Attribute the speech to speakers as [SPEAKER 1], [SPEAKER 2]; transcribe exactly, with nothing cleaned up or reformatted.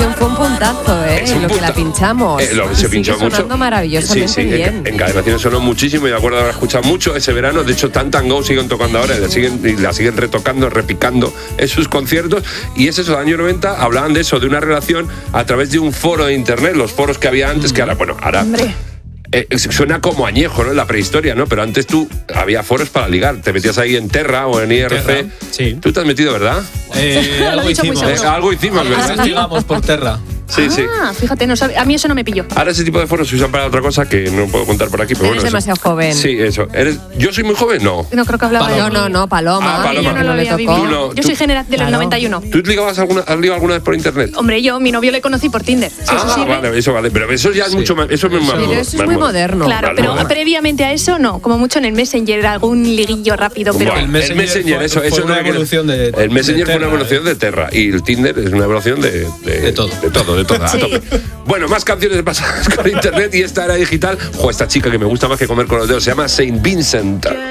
[SPEAKER 1] canción fue un puntazo, ¿eh?
[SPEAKER 2] Es un
[SPEAKER 1] lo
[SPEAKER 2] punta-
[SPEAKER 1] que la pinchamos.
[SPEAKER 2] Eh, lo,
[SPEAKER 1] Y
[SPEAKER 2] se pinchó
[SPEAKER 1] sigue
[SPEAKER 2] mucho.
[SPEAKER 1] sonando maravillosamente
[SPEAKER 2] sí, sí,
[SPEAKER 1] bien.
[SPEAKER 2] En, en Cadenaciones sonó muchísimo y de acuerdo haber escuchado mucho ese verano. De hecho, Tan Tan Go siguen tocando ahora y la siguen, y la siguen retocando, repicando en sus conciertos. Y es eso, de años noventa, hablaban de eso, de una relación a través de un foro de internet, los foros que había antes, que ahora, bueno, ahora...
[SPEAKER 3] Hombre.
[SPEAKER 2] Eh, suena como añejo, ¿no? En la prehistoria, ¿no? Pero antes tú, había foros para ligar. Te metías ahí en Terra o en I R C.
[SPEAKER 4] Terra, sí.
[SPEAKER 2] Tú te has metido, ¿verdad?
[SPEAKER 4] Eh,
[SPEAKER 3] Lo
[SPEAKER 4] algo
[SPEAKER 3] he dicho muy
[SPEAKER 4] hicimos.
[SPEAKER 2] Eh,
[SPEAKER 3] seguro.
[SPEAKER 2] algo hicimos,
[SPEAKER 4] A
[SPEAKER 2] ¿verdad?
[SPEAKER 4] veces llegamos por Terra.
[SPEAKER 2] Sí, sí.
[SPEAKER 3] Ah, fíjate, no sabe- a mí eso no me pilló.
[SPEAKER 2] Ahora ese tipo de foros se usan para otra cosa que no puedo contar por aquí, pero
[SPEAKER 1] Eres
[SPEAKER 2] bueno. eso-
[SPEAKER 1] demasiado joven.
[SPEAKER 2] Sí, eso. ¿Eres... ¿Yo soy muy joven? No.
[SPEAKER 3] No creo que hablaba de
[SPEAKER 1] No, no, no, Paloma.
[SPEAKER 2] Ah, Paloma.
[SPEAKER 3] Yo no lo
[SPEAKER 1] le
[SPEAKER 3] había
[SPEAKER 1] tocó.
[SPEAKER 3] vivido.
[SPEAKER 2] Tú no,
[SPEAKER 3] Yo
[SPEAKER 2] tú-
[SPEAKER 3] soy genera- de los
[SPEAKER 1] Claro.
[SPEAKER 3] noventa y uno.
[SPEAKER 2] ¿Tú ligabas alguna, has ligado alguna vez por internet?
[SPEAKER 3] Hombre, yo, mi novio le conocí por Tinder. Si
[SPEAKER 2] ah,
[SPEAKER 3] eso sirve.
[SPEAKER 2] vale, eso vale. Pero eso ya es
[SPEAKER 4] Sí.
[SPEAKER 2] mucho más. Eso es más
[SPEAKER 1] Pero eso es muy moderno.
[SPEAKER 3] Claro,
[SPEAKER 2] Vale,
[SPEAKER 3] pero
[SPEAKER 2] vale.
[SPEAKER 3] previamente a eso, no. Como mucho en el Messenger, algún liguillo rápido, pero...
[SPEAKER 2] Bueno,
[SPEAKER 4] El Messenger
[SPEAKER 2] el Messenger,
[SPEAKER 4] fue-
[SPEAKER 2] eso,
[SPEAKER 4] fue
[SPEAKER 2] eso
[SPEAKER 4] una
[SPEAKER 2] no era-
[SPEAKER 4] evolución de-
[SPEAKER 2] El Messenger
[SPEAKER 4] de
[SPEAKER 2] fue una
[SPEAKER 4] Terra,
[SPEAKER 2] evolución
[SPEAKER 4] ¿eh?
[SPEAKER 2] de Terra y el Tinder es una evolución de, de,
[SPEAKER 4] De todo.
[SPEAKER 2] De todo, de todo. a
[SPEAKER 3] Sí.
[SPEAKER 2] tope. Bueno, más canciones pasadas con internet y esta era digital. Jo, esta chica que me gusta más que comer con los dedos se llama Saint Vincent.